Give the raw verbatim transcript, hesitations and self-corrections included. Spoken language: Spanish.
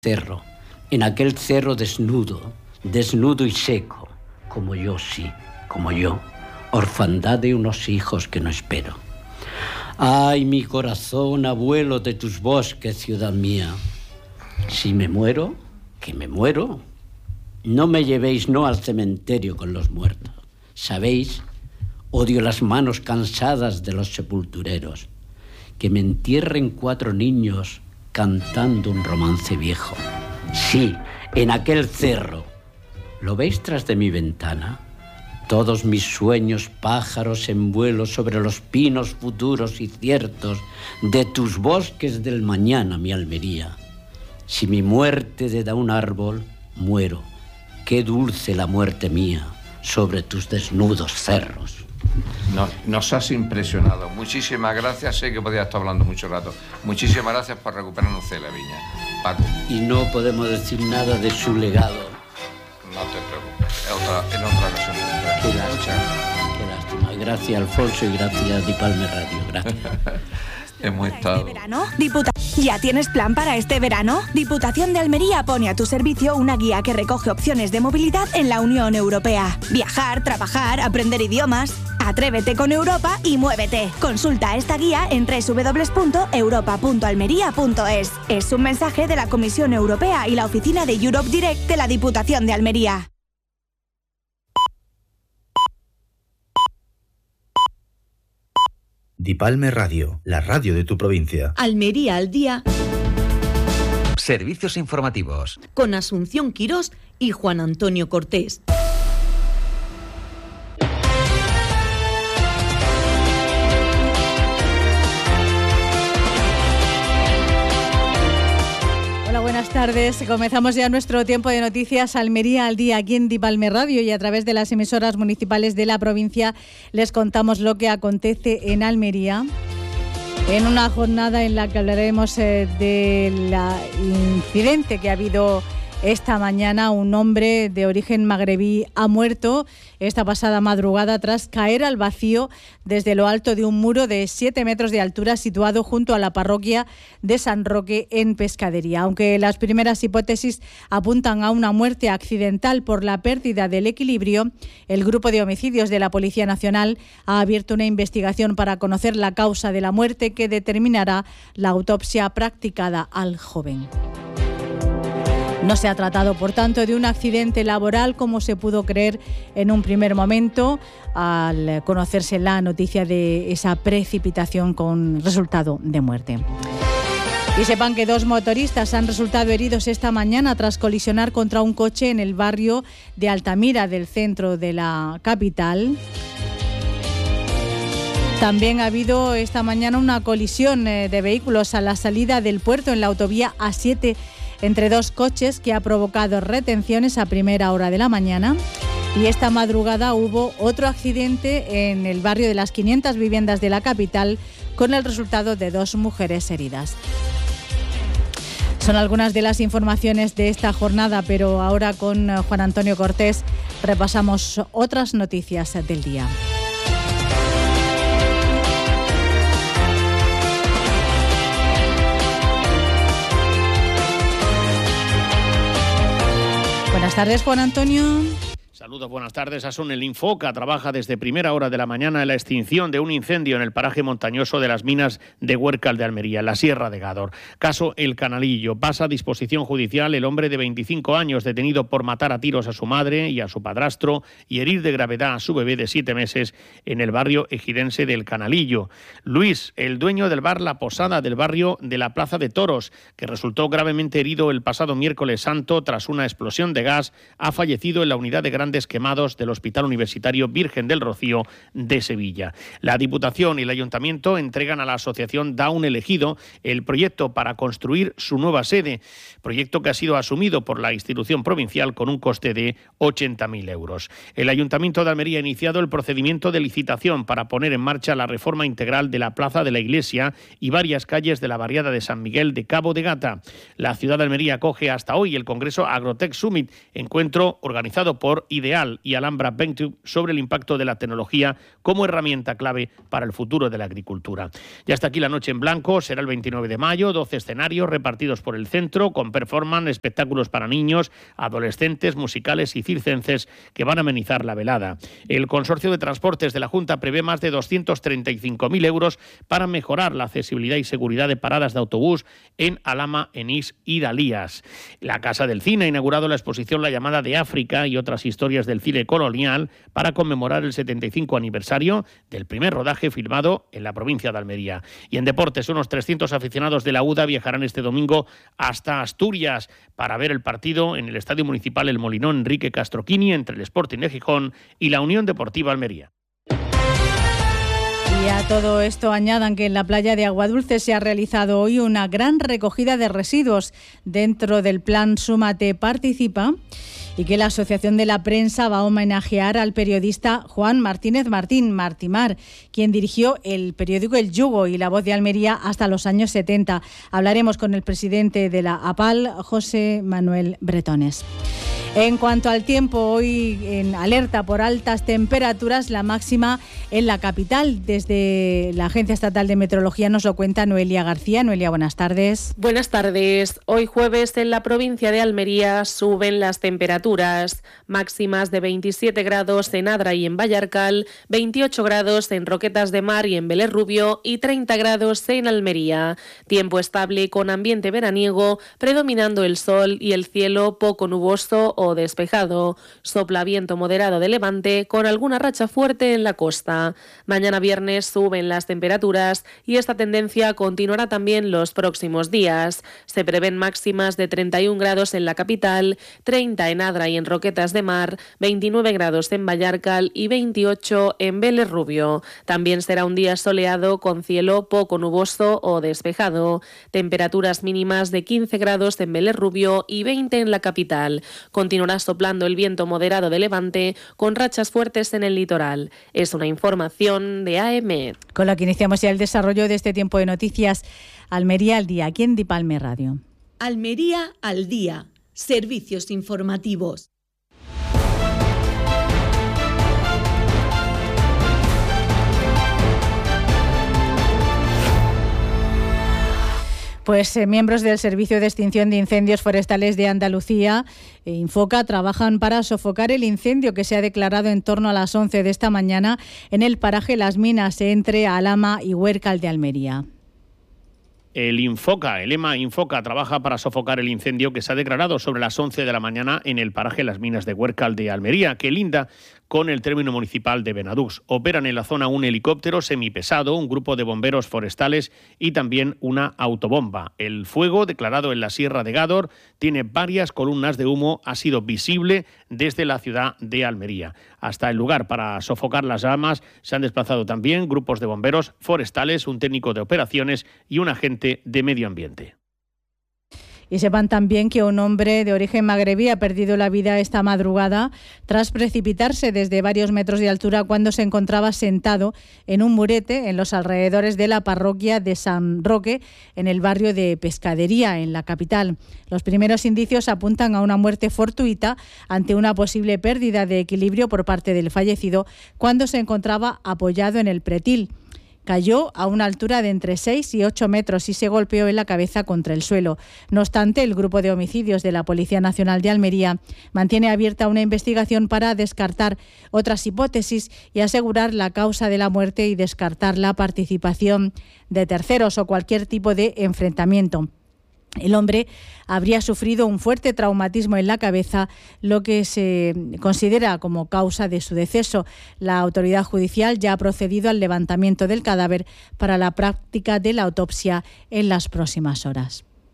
cerro, en aquel cerro desnudo, desnudo y seco, como yo, sí, como yo, orfandad de unos hijos que no espero. Ay, mi corazón, abuelo de tus bosques, ciudad mía, si me muero, que me muero. No me llevéis no al cementerio con los muertos. ¿Sabéis? Odio las manos cansadas de los sepultureros. Que me entierren cuatro niños cantando un romance viejo. Sí, en aquel cerro. ¿Lo veis tras de mi ventana? Todos mis sueños pájaros en vuelo sobre los pinos futuros y ciertos de tus bosques del mañana, mi Almería. Si mi muerte te da un árbol, muero. Qué dulce la muerte mía sobre tus desnudos cerros. Nos, nos has impresionado. Muchísimas gracias. Sé que podías estar hablando mucho rato. Muchísimas gracias por recuperarnos de la viña, Paco. Y no podemos decir nada de su legado. No te preocupes. En otra, en otra ocasión. Qué lástima. Qué lástima. Gracias, Alfonso, y gracias, Di Palme Radio. Gracias. Hemos estado... ¿Este verano? Diputa... ¿Ya tienes plan para este verano? Diputación de Almería pone a tu servicio una guía que recoge opciones de movilidad en la Unión Europea. Viajar, trabajar, aprender idiomas. Atrévete con Europa y muévete. Consulta esta guía en doble u doble u doble u punto europa punto almería punto es. Es un mensaje de la Comisión Europea y la oficina de Europe Direct de la Diputación de Almería. Di Palme Radio, la radio de tu provincia. Almería al día. Servicios informativos. Con Asunción Quirós y Juan Antonio Cortés. Buenas tardes. Comenzamos ya nuestro tiempo de noticias Almería al día aquí en Di Palme Radio, y a través de las emisoras municipales de la provincia les contamos lo que acontece en Almería en una jornada en la que hablaremos eh, del incidente que ha habido esta mañana. Un hombre de origen magrebí ha muerto esta pasada madrugada tras caer al vacío desde lo alto de un muro de siete metros de altura situado junto a la parroquia de San Roque en Pescadería. Aunque las primeras hipótesis apuntan a una muerte accidental por la pérdida del equilibrio, el Grupo de Homicidios de la Policía Nacional ha abierto una investigación para conocer la causa de la muerte que determinará la autopsia practicada al joven. No se ha tratado, por tanto, de un accidente laboral como se pudo creer en un primer momento al conocerse la noticia de esa precipitación con resultado de muerte. Y sepan que dos motoristas han resultado heridos esta mañana tras colisionar contra un coche en el barrio de Altamira del centro de la capital. También ha habido esta mañana una colisión de vehículos a la salida del puerto en la autovía A siete entre dos coches que ha provocado retenciones a primera hora de la mañana. Y esta madrugada hubo otro accidente en el barrio de las quinientas viviendas de la capital con el resultado de dos mujeres heridas. Son algunas de las informaciones de esta jornada, pero ahora con Juan Antonio Cortés repasamos otras noticias del día. Buenas tardes, Juan Antonio. Saludos, buenas tardes. Asun, el Infoca trabaja desde primera hora de la mañana en la extinción de un incendio en el paraje montañoso de las minas de Huércal de Almería, en la Sierra de Gádor. Caso El Canalillo. Pasa a disposición judicial el hombre de veinticinco años detenido por matar a tiros a su madre y a su padrastro y herir de gravedad a su bebé de siete meses en el barrio ejidense del Canalillo. Luis, el dueño del bar La Posada del barrio de la Plaza de Toros, que resultó gravemente herido el pasado miércoles santo tras una explosión de gas, ha fallecido en la unidad de grandes quemados del Hospital Universitario Virgen del Rocío de Sevilla. La Diputación y el Ayuntamiento entregan a la asociación Down Elegido el proyecto para construir su nueva sede, proyecto que ha sido asumido por la institución provincial con un coste de ochenta mil euros. El Ayuntamiento de Almería ha iniciado el procedimiento de licitación para poner en marcha la reforma integral de la Plaza de la Iglesia y varias calles de la barriada de San Miguel de Cabo de Gata. La ciudad de Almería acoge hasta hoy el Congreso Agrotech Summit, encuentro organizado por Ideal y Alhambra Venture sobre el impacto de la tecnología como herramienta clave para el futuro de la agricultura. Ya está aquí la Noche en Blanco, será el veintinueve de mayo, doce escenarios repartidos por el centro, con performance, espectáculos para niños, adolescentes, musicales y circenses que van a amenizar la velada. El Consorcio de Transportes de la Junta prevé más de doscientos treinta y cinco mil euros para mejorar la accesibilidad y seguridad de paradas de autobús en Alhama, Enís y Dalías. La Casa del Cine ha inaugurado la exposición La Llamada de África y otras historias del cine colonial para conmemorar el setenta y cinco aniversario del primer rodaje filmado en la provincia de Almería. Y en deportes, unos trescientos aficionados de la U D A viajarán este domingo hasta Asturias para ver el partido en el Estadio Municipal El Molinón Enrique Castroquini entre el Sporting de Gijón y la Unión Deportiva Almería. Y a todo esto añadan que en la playa de Aguadulce se ha realizado hoy una gran recogida de residuos dentro del plan Súmate Participa y que la Asociación de la Prensa va a homenajear al periodista Juan Martínez Martín, Martimar, quien dirigió el periódico El Yugo y La Voz de Almería hasta los años setenta. Hablaremos con el presidente de la APAL, José Manuel Bretones. En cuanto al tiempo, hoy en alerta por altas temperaturas, la máxima en la capital. Desde la Agencia Estatal de Meteorología nos lo cuenta Noelia García. Noelia, buenas tardes. Buenas tardes. Hoy jueves en la provincia de Almería suben las temperaturas máximas de veintisiete grados en Adra y en Vallarcal, veintiocho grados en Roquetas de Mar y en Vélez Rubio y treinta grados en Almería. Tiempo estable con ambiente veraniego, predominando el sol y el cielo poco nuboso o despejado. Sopla viento moderado de levante con alguna racha fuerte en la costa. Mañana viernes suben las temperaturas y esta tendencia continuará también los próximos días. Se prevén máximas de treinta y un grados en la capital, treinta en Adra y en Roquetas de Mar, veintinueve grados en Vallarcal y veintiocho en Vélez Rubio. También será un día soleado con cielo poco nuboso o despejado. Temperaturas mínimas de quince grados en Vélez Rubio y veinte en la capital. Continuará soplando el viento moderado de levante con rachas fuertes en el litoral. Es una información de A M E. Con la que iniciamos ya el desarrollo de este tiempo de noticias. Almería al día, aquí en Dipalme Radio. Almería al día. Servicios informativos. Pues eh, miembros del Servicio de Extinción de Incendios Forestales de Andalucía, eh, Infoca, trabajan para sofocar el incendio que se ha declarado en torno a las once de esta mañana en el paraje Las Minas, entre Alhama y Huércal de Almería. El Infoca, el EMA Infoca, trabaja para sofocar el incendio que se ha declarado sobre las once de la mañana en el paraje Las Minas de Huércal de Almería, que linda con el término municipal de Benadús. Operan en la zona un helicóptero semipesado, un grupo de bomberos forestales y también una autobomba. El fuego, declarado en la Sierra de Gádor, tiene varias columnas de humo, ha sido visible desde la ciudad de Almería. Hasta el lugar para sofocar las llamas se han desplazado también grupos de bomberos forestales, un técnico de operaciones y un agente de medio ambiente. Y sepan también que un hombre de origen magrebí ha perdido la vida esta madrugada tras precipitarse desde varios metros de altura cuando se encontraba sentado en un murete en los alrededores de la parroquia de San Roque, en el barrio de Pescadería, en la capital. Los primeros indicios apuntan a una muerte fortuita ante una posible pérdida de equilibrio por parte del fallecido cuando se encontraba apoyado en el pretil. Cayó a una altura de entre seis y ocho metros y se golpeó en la cabeza contra el suelo. No obstante, el Grupo de Homicidios de la Policía Nacional de Almería mantiene abierta una investigación para descartar otras hipótesis y asegurar la causa de la muerte y descartar la participación de terceros o cualquier tipo de enfrentamiento. El hombre habría sufrido un fuerte traumatismo en la cabeza, lo que se considera como causa de su deceso. La autoridad judicial ya ha procedido al levantamiento del cadáver para la práctica de la autopsia en las próximas horas.